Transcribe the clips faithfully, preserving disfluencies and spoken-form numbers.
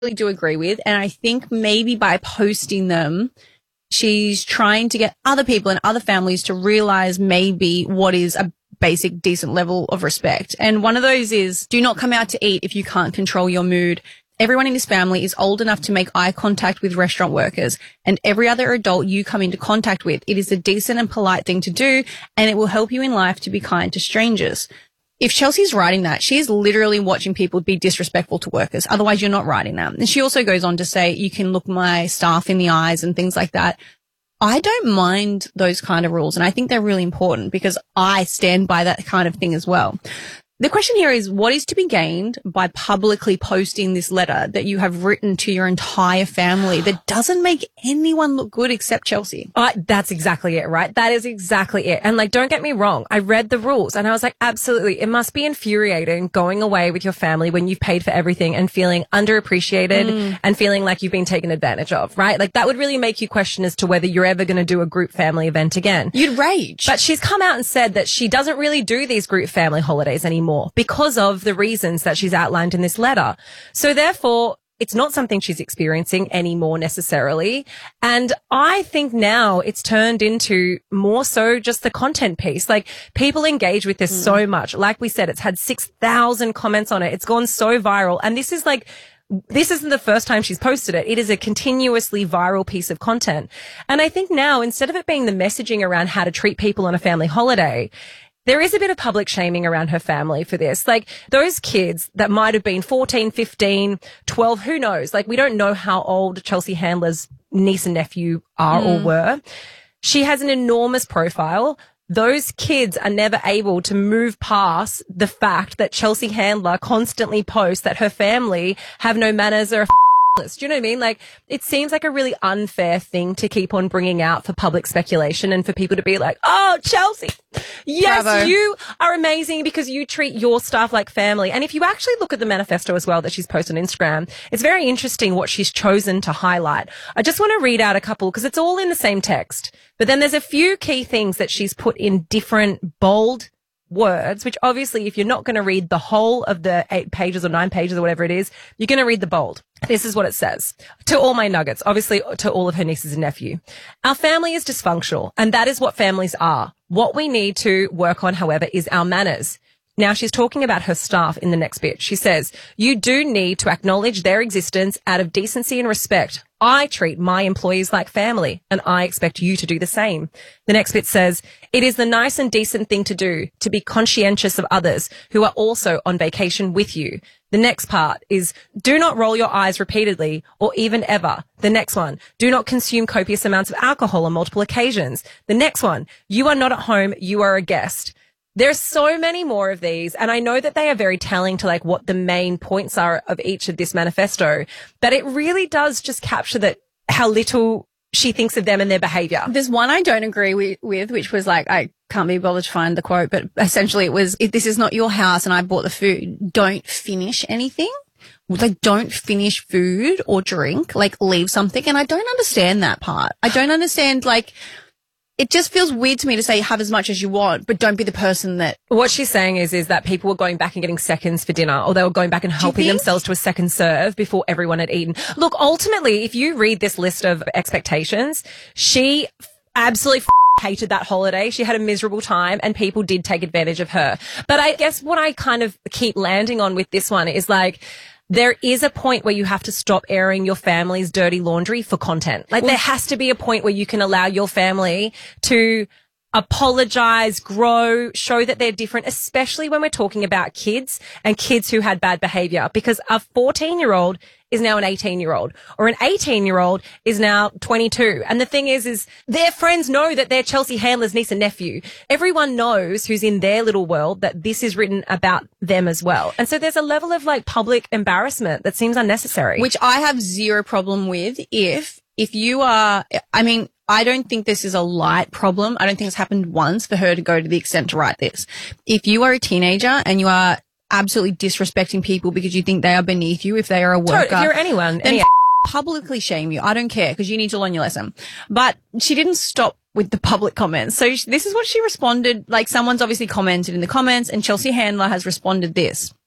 really do agree with. And I think maybe by posting them, she's trying to get other people and other families to realize maybe what is a basic, decent level of respect. And one of those is, do not come out to eat if you can't control your mood. Everyone in this family is old enough to make eye contact with restaurant workers, and every other adult you come into contact with. It is a decent and polite thing to do, and it will help you in life to be kind to strangers. If Chelsea's writing that, she is literally watching people be disrespectful to workers. Otherwise, you're not writing that. And she also goes on to say, you can look my staff in the eyes and things like that. I don't mind those kind of rules, and I think they're really important because I stand by that kind of thing as well. The question here is, what is to be gained by publicly posting this letter that you have written to your entire family that doesn't make anyone look good except Chelsea? Uh, that's exactly it, right? That is exactly it. And like, don't get me wrong. I read the rules and I was like, absolutely. It must be infuriating going away with your family when you've paid for everything and feeling underappreciated mm. and feeling like you've been taken advantage of, right? Like that would really make you question as to whether you're ever going to do a group family event again. You'd rage. But she's come out and said that she doesn't really do these group family holidays anymore, because of the reasons that she's outlined in this letter. So therefore, it's not something she's experiencing anymore necessarily. And I think now it's turned into more so just the content piece. Like people engage with this mm. so much. Like we said, it's had six thousand comments on it. It's gone so viral. And this is like, this isn't the first time she's posted it. It is a continuously viral piece of content. And I think now, instead of it being the messaging around how to treat people on a family holiday, there is a bit of public shaming around her family for this. Like those kids that might have been fourteen, fifteen, twelve, who knows? Like we don't know how old Chelsea Handler's niece and nephew are mm. or were. She has an enormous profile. Those kids are never able to move past the fact that Chelsea Handler constantly posts that her family have no manners or do you know what I mean? Like, it seems like a really unfair thing to keep on bringing out for public speculation and for people to be like, oh, Chelsea, yes, Bravo. You are amazing because you treat your staff like family. And if you actually look at the manifesto as well that she's posted on Instagram, it's very interesting what she's chosen to highlight. I just want to read out a couple because it's all in the same text. But then there's a few key things that she's put in different bold words, which obviously if you're not going to read the whole of the eight pages or nine pages or whatever it is, you're going to read the bold. This is what it says. To all my nuggets, obviously to all of her nieces and nephew. Our family is dysfunctional, and that is what families are. What we need to work on, however, is our manners. Now she's talking about her staff in the next bit. She says, you do need to acknowledge their existence out of decency and respect. I treat my employees like family, and I expect you to do the same. The next bit says, it is the nice and decent thing to do, to be conscientious of others who are also on vacation with you. The next part is, do not roll your eyes repeatedly or even ever. The next one, do not consume copious amounts of alcohol on multiple occasions. The next one, you are not at home, you are a guest. There's so many more of these, and I know that they are very telling to like what the main points are of each of this manifesto, but it really does just capture that how little she thinks of them and their behavior. There's one I don't agree with, with, which was like, I can't be bothered to find the quote, but essentially it was, if this is not your house and I bought the food, don't finish anything. Like, don't finish food or drink, like leave something. And I don't understand that part. I don't understand, like, it just feels weird to me to say have as much as you want, but don't be the person that... What she's saying is is that people were going back and getting seconds for dinner, or they were going back and helping themselves to a second serve before everyone had eaten. Look, ultimately, if you read this list of expectations, she absolutely hated that holiday. She had a miserable time and people did take advantage of her. But I guess what I kind of keep landing on with this one is like... there is a point where you have to stop airing your family's dirty laundry for content. Like, there has to be a point where you can allow your family to apologize, grow, show that they're different, especially when we're talking about kids and kids who had bad behavior, because a fourteen-year-old is now an eighteen-year-old, or an eighteen-year-old is now twenty-two. And the thing is, is their friends know that they're Chelsea Handler's niece and nephew. Everyone knows who's in their little world that this is written about them as well. And so there's a level of like public embarrassment that seems unnecessary. Which I have zero problem with if, if you are, I mean, I don't think this is a light problem. I don't think it's happened once for her to go to the extent to write this. If you are a teenager and you are absolutely disrespecting people because you think they are beneath you if they are a worker. Totally, if you're anyone, then any- f- publicly shame you. I don't care because you need to learn your lesson. But she didn't stop with the public comments. So sh- this is what she responded. Like, someone's obviously commented in the comments, and Chelsea Handler has responded this.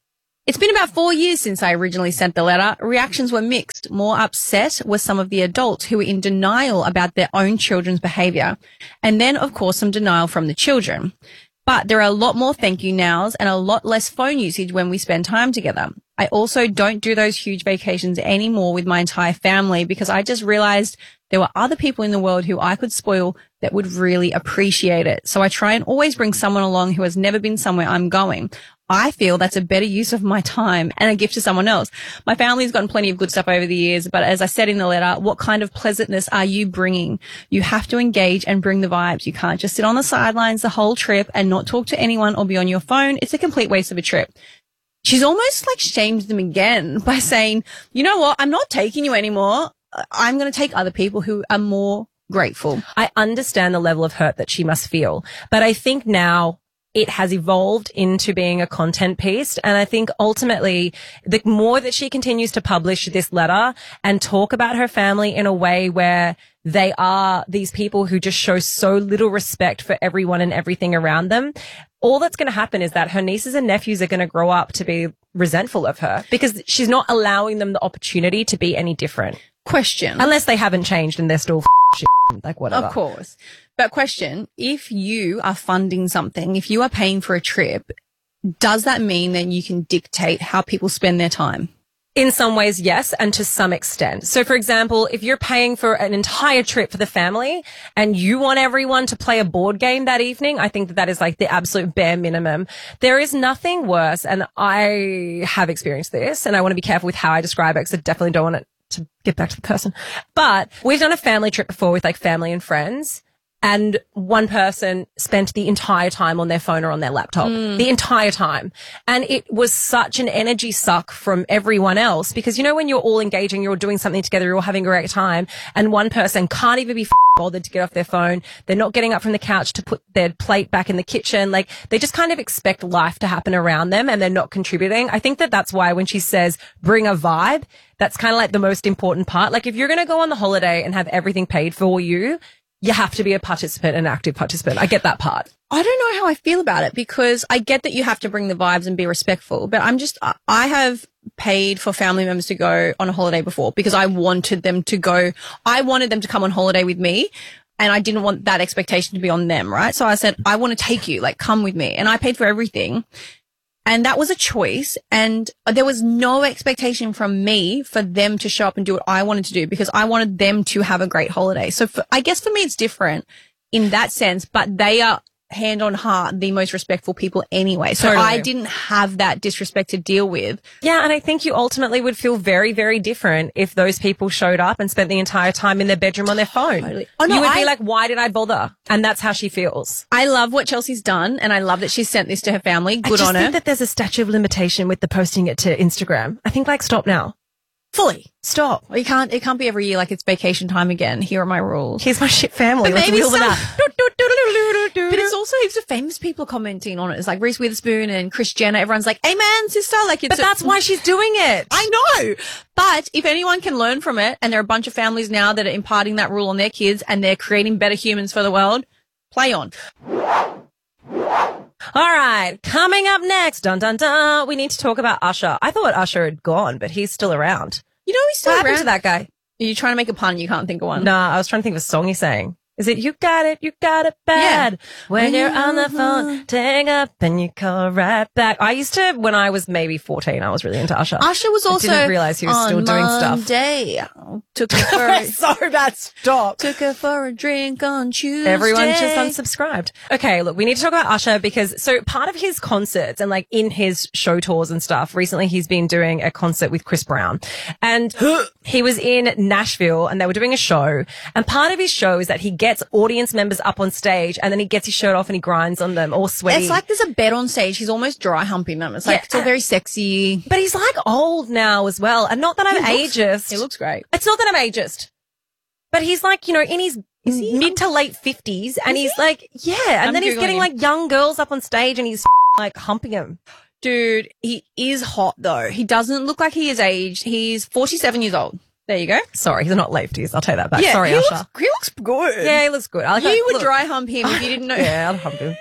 It's been about four years since I originally sent the letter. Reactions were mixed. More upset were some of the adults who were in denial about their own children's behavior. And then, of course, some denial from the children. But there are a lot more thank you nows and a lot less phone usage when we spend time together. I also don't do those huge vacations anymore with my entire family because I just realized there were other people in the world who I could spoil that would really appreciate it. So I try and always bring someone along who has never been somewhere I'm going. I feel that's a better use of my time and a gift to someone else. My family's gotten plenty of good stuff over the years, but as I said in the letter, what kind of pleasantness are you bringing? You have to engage and bring the vibes. You can't just sit on the sidelines the whole trip and not talk to anyone or be on your phone. It's a complete waste of a trip. She's almost like shamed them again by saying, you know what? I'm not taking you anymore. I'm going to take other people who are more grateful. I understand the level of hurt that she must feel, but I think now it has evolved into being a content piece. And I think ultimately the more that she continues to publish this letter and talk about her family in a way where they are these people who just show so little respect for everyone and everything around them, all that's going to happen is that her nieces and nephews are going to grow up to be resentful of her because she's not allowing them the opportunity to be any different. Question. Unless they haven't changed and they're still f- shit, like whatever. Of course. But question, if you are funding something, if you are paying for a trip, does that mean that you can dictate how people spend their time? In some ways, yes, and to some extent. So, for example, if you're paying for an entire trip for the family and you want everyone to play a board game that evening, I think that that is like the absolute bare minimum. There is nothing worse, and I have experienced this, and I want to be careful with how I describe it because I definitely don't want it to get back to the person. But we've done a family trip before with like family and friends. And one person spent the entire time on their phone or on their laptop, mm. the entire time. And it was such an energy suck from everyone else because, you know, when you're all engaging, you're all doing something together, you're all having a great time, and one person can't even be f- bothered to get off their phone. They're not getting up from the couch to put their plate back in the kitchen. Like, they just kind of expect life to happen around them and they're not contributing. I think that that's why when she says bring a vibe, that's kind of like the most important part. Like, if you're going to go on the holiday and have everything paid for you, you have to be a participant, an active participant. I get that part. I don't know how I feel about it because I get that you have to bring the vibes and be respectful, but I'm just, I have paid for family members to go on a holiday before because I wanted them to go, I wanted them to come on holiday with me and I didn't want that expectation to be on them, right? So I said, I want to take you, like, come with me. And I paid for everything. And that was a choice. And there was no expectation from me for them to show up and do what I wanted to do because I wanted them to have a great holiday. So for, I guess for me, it's different in that sense, but they are hand on heart the most respectful people anyway. So Totally. I didn't have that disrespect to deal with. Yeah, and I think you ultimately would feel very, very different if those people showed up and spent the entire time in their bedroom on their phone. Totally. Oh, no, you would I- be like, why did I bother? And that's how she feels. I love what Chelsea's done and I love that she's sent this to her family. Good I just on think her. that there's a statute of limitation with the posting it to Instagram. I think, like, stop now. Fully. Stop. Well, you can't, it can't be every year like it's vacation time again. Here are my rules. Here's my shit family. But Let's maybe wheel them some- out. But it's also heaps of famous people commenting on it. It's like Reese Witherspoon and Kris Jenner. Everyone's like, amen, sister. Like, it's But that's why she's doing it. I know. But if anyone can learn from it, and there are a bunch of families now that are imparting that rule on their kids and they're creating better humans for the world, play on. All right, coming up next, dun dun dun, we need to talk about Usher. I thought Usher had gone, but he's still around. You know he's still What happened around. to that guy? Are you trying to make a pun? You can't think of one. Nah, I was trying to think of a song he sang. Is it You Got It, You Got It Bad? When you're on the phone, hang up and you call right back. I used to, when I was maybe fourteen, I was really into Usher. Usher was also I didn't realize he was on still doing stuff. Monday. Took her for a, so bad, stop. took her for a drink on Tuesday. Everyone just unsubscribed. Okay, look, we need to talk about Usher because, so part of his concerts and like in his show tours and stuff, recently he's been doing a concert with Chris Brown. And he was in Nashville and they were doing a show. And part of his show is that he gets audience members up on stage and then he gets his shirt off and he grinds on them all sweaty. It's like there's a bed on stage. He's almost dry humping them. It's like, Yeah. it's all very sexy. But he's like old now as well. And not that I'm He looks- ageist. He looks great. It's not that I'm ageist. But he's like, you know, in his Is he mid to late fifties and he's like, yeah. And I'm then he's Googling getting him. like young girls up on stage and he's like humping them. Dude, he is hot though. He doesn't look like he is aged. He's forty-seven years old. There you go. Sorry, he's not late fifties. I'll take that back. Sorry, he Usher. looks, he looks good. Yeah, he looks good. I like You that. would Look. dry hump him if you didn't know. Yeah, I'll hump him.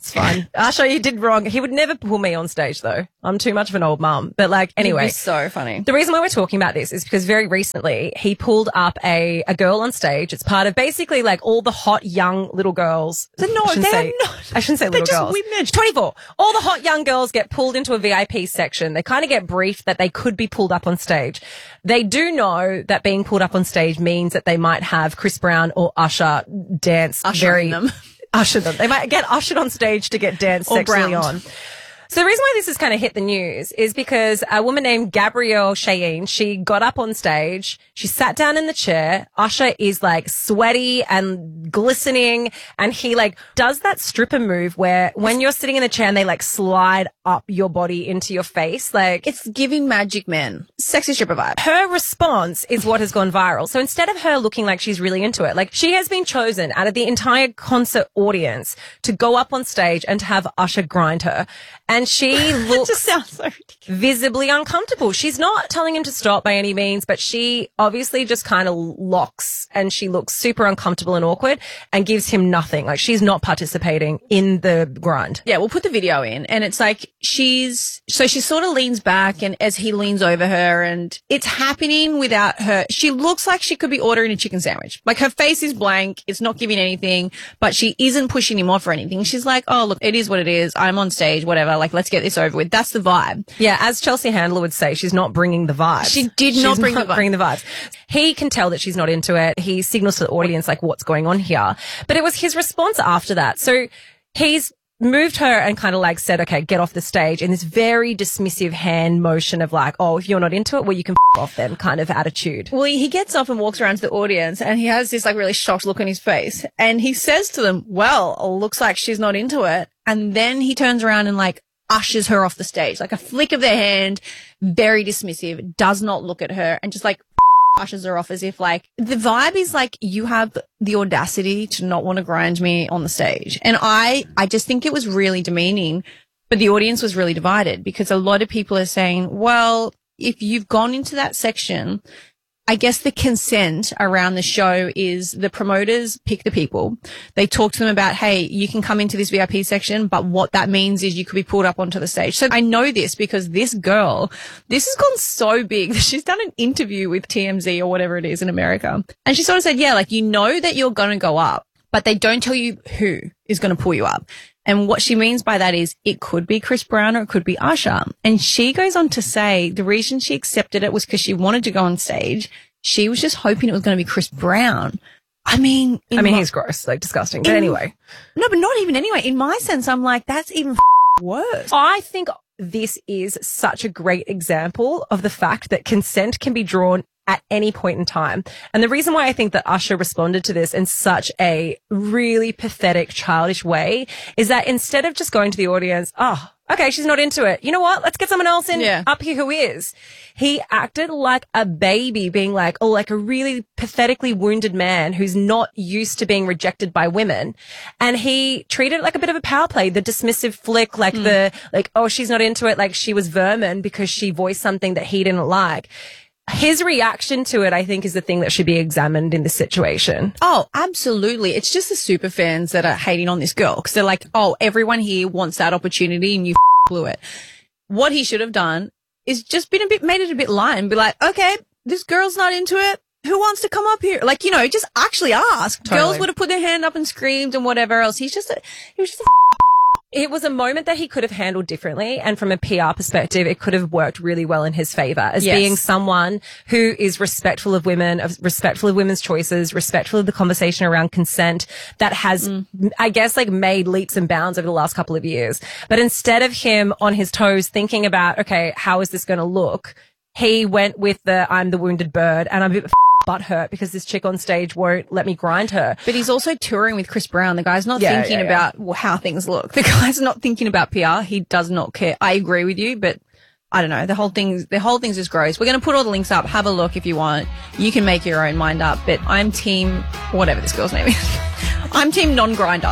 It's fine. Usher, you did wrong. He would never pull me on stage, though. I'm too much of an old mum. But, like, anyway. So funny. The reason why we're talking about this is because very recently he pulled up a, a girl on stage. It's part of basically, like, all the hot young little girls. So no, I shouldn't they're say, not. I shouldn't say little just girls. women. twenty-four. All the hot young girls get pulled into a V I P section. They kind of get briefed that they could be pulled up on stage. They do know that being pulled up on stage means that they might have Chris Brown or Usher dance Ushering very them. usher them. They might get ushered on stage to get danced Or sexually browned. on. So the reason why this has kind of hit the news is because a woman named Gabrielle Cheyenne, she got up on stage, she sat down in the chair, Usher is like sweaty and glistening, and he like does that stripper move where when you're sitting in the chair and they like slide up your body into your face, like It's giving Magic Man. Sexy stripper vibe. her response is what has gone viral. So instead of her looking like she's really into it, like she has been chosen out of the entire concert audience to go up on stage and to have Usher grind her. And she It looks just sounds so ridiculous. visibly uncomfortable. She's not telling him to stop by any means, but she obviously just kind of locks and she looks super uncomfortable and awkward and gives him nothing. Like she's not participating in the grind. Yeah, we'll put the video in, and it's like she's so she sort of leans back, and as he leans over her, and it's happening without her. She looks like she could be ordering a chicken sandwich. Like her face is blank, it's not giving anything, but she isn't pushing him off or anything. She's like, "Oh, look, it is what it is. I'm on stage, whatever. Like, let's get this over with." That's the vibe. Yeah, as Chelsea Handler would say, she's not bringing the vibes. She did She's not bring the vibe. bring the vibes. He can tell that she's not into it. He signals to the audience like what's going on here. But it was his response after that. So he's moved her and kind of like said, okay, get off the stage in this very dismissive hand motion of like, oh, if you're not into it, well, you can f- off them kind of attitude. Well, he gets up and walks around to the audience, and he has this like really shocked look on his face, and he says to them, "Well, looks like she's not into it." And then he turns around and like ushers her off the stage, like a flick of their hand, very dismissive, does not look at her, and just like ushers her off as if like the vibe is like, you have the audacity to not want to grind me on the stage. And I, I just think it was really demeaning, but the audience was really divided because a lot of people are saying, well, if you've gone into that section, I guess the consent around the show is the promoters pick the people. They talk to them about, hey, you can come into this V I P section, but what that means is you could be pulled up onto the stage. So I know this because this girl, this has gone so big that she's done an interview with T M Z or whatever it is in America. And she sort of said, yeah, like, you know that you're going to go up, but they don't tell you who is going to pull you up. And what she means by that is it could be Chris Brown or it could be Usher. And she goes on to say the reason she accepted it was because she wanted to go on stage. She was just hoping it was going to be Chris Brown. I mean, I mean, my- he's gross, like disgusting. But in- anyway, no, but not even anyway. In my sense, I'm like, that's even f- worse. I think this is such a great example of the fact that consent can be drawn at any point in time. And the reason why I think that Usher responded to this in such a really pathetic, childish way is that instead of just going to the audience, oh, okay, she's not into it. You know what? Let's get someone else in Yeah. up here who is. He acted like a baby, being like, oh, like a really pathetically wounded man who's not used to being rejected by women. And he treated it like a bit of a power play, the dismissive flick, like the, like, oh, she's not into it. Like she was vermin because she voiced something that he didn't like. His reaction to it, I think, is the thing that should be examined in this situation. Oh, absolutely. It's just the super fans that are hating on this girl because they're like, oh, everyone here wants that opportunity and you f- blew it. What he should have done is just been a bit, made it a bit light and be like, okay, this girl's not into it. Who wants to come up here? Like, you know, just actually ask. Totally. Girls would have put their hand up and screamed and whatever else. He's just a, he was just a It was a moment that he could have handled differently. And from a P R perspective, it could have worked really well in his favor as Yes. being someone who is respectful of women, of respectful of women's choices, respectful of the conversation around consent that has, Mm. I guess, like made leaps and bounds over the last couple of years. But instead of him on his toes thinking about, okay, how is this going to look? He went with the, I'm the wounded bird and I'm a bit butthurt because this chick on stage won't let me grind her. But he's also touring with Chris Brown. The guy's not Yeah, thinking yeah, yeah. about well, how things look. The guy's not thinking about P R. He does not care. I agree with you, but I don't know. The whole thing's, the whole thing's just gross. We're going to put all the links up. Have a look if you want. You can make your own mind up, but I'm team, whatever this girl's name is. I'm team non-grinder.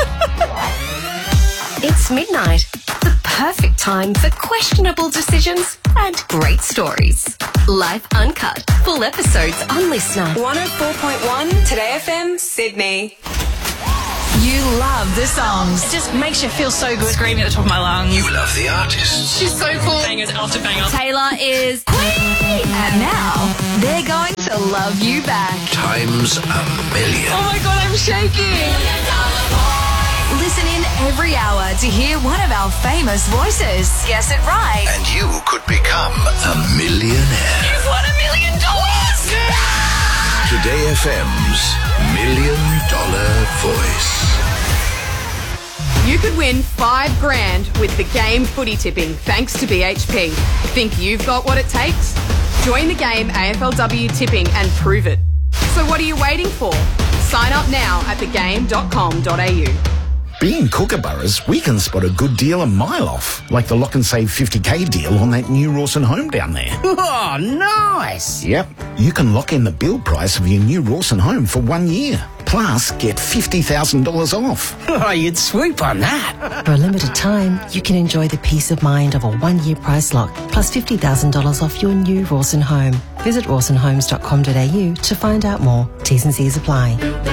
It's midnight. The perfect time for questionable decisions and great stories. Life Uncut. Full episodes on Listener. one oh four point one Today F M, Sydney. You love the songs. It just makes you feel so good. Screaming at the top of my lungs. You love the artists. She's so cool. Bangers after bangers. Taylor is queen. And now they're going to love you back. Times a million. Oh my God, I'm shaking. Listen in every hour to hear one of our famous voices. Guess it right. And you could become a millionaire. You've won a million dollars. Today F M's Million Dollar Voice. You could win five grand with the game footy tipping thanks to B H P. Think you've got what it takes? Join the game A F L W tipping and prove it. So what are you waiting for? Sign up now at the game dot com dot a u. Being kookaburras, we can spot a good deal a mile off, like the lock and save fifty K deal on that new Rawson home down there. Oh, nice. Yep, you can lock in the build price of your new Rawson home for one year. Plus, get fifty thousand dollars off. Oh, you'd swoop on that. For a limited time, you can enjoy the peace of mind of a one-year price lock, plus fifty thousand dollars off your new Rawson home. Visit rawson homes dot com dot a u to find out more. T's and C's apply.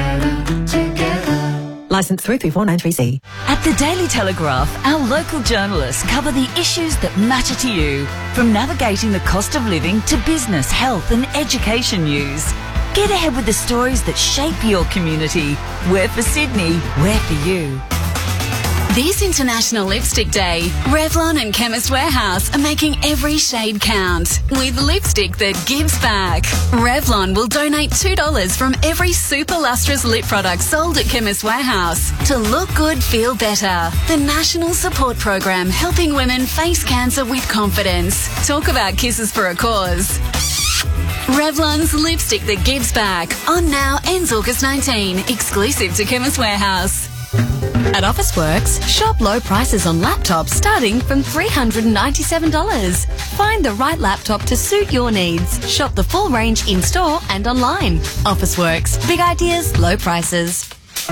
Licence three three four nine three C. At the Daily Telegraph, our local journalists cover the issues that matter to you, from navigating the cost of living to business, health and education news. Get ahead with the stories that shape your community. We're for Sydney, we're for you. This International Lipstick Day, Revlon and Chemist Warehouse are making every shade count with lipstick that gives back. Revlon will donate two dollars from every super lustrous lip product sold at Chemist Warehouse to look good, feel better. The national support program helping women face cancer with confidence. Talk about kisses for a cause. Revlon's Lipstick That Gives Back. On now, ends August nineteenth. Exclusive to Chemist Warehouse. At Officeworks, shop low prices on laptops starting from three hundred ninety-seven dollars. Find the right laptop to suit your needs. Shop the full range in-store and online. Officeworks. Big ideas, low prices.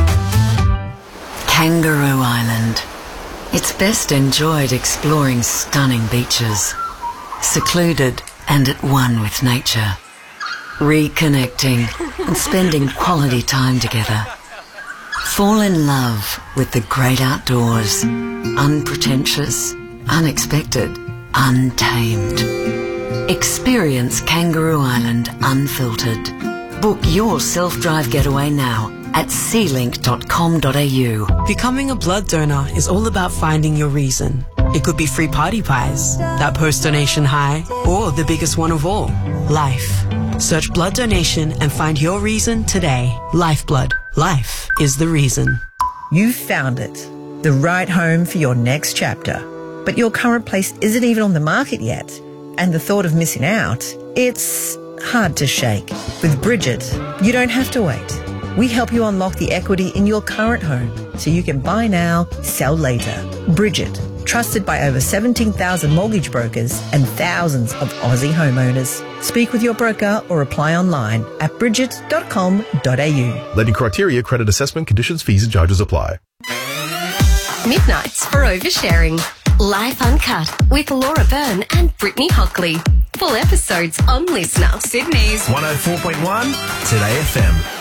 Kangaroo Island. It's best enjoyed exploring stunning beaches. Secluded and at one with nature. Reconnecting and spending quality time together. Fall in love with the great outdoors. Unpretentious, unexpected, untamed. Experience Kangaroo Island unfiltered. Book your self-drive getaway now at sea link dot com dot a u. Becoming a blood donor is all about finding your reason. It could be free party pies, that post-donation high, or the biggest one of all, life. Search blood donation and find your reason today. Lifeblood. Life is the reason. You've found it. The right home for your next chapter. But your current place isn't even on the market yet. And the thought of missing out, it's hard to shake. With Bridget, you don't have to wait. We help you unlock the equity in your current home so you can buy now, sell later. Bridget, trusted by over seventeen thousand mortgage brokers and thousands of Aussie homeowners. Speak with your broker or apply online at bridget dot com dot a u. Lending criteria, credit assessment, conditions, fees and charges apply. Midnights for oversharing. Life Uncut with Laura Byrne and Brittany Hockley. Full episodes on Listener. Sydney's one oh four point one Today F M.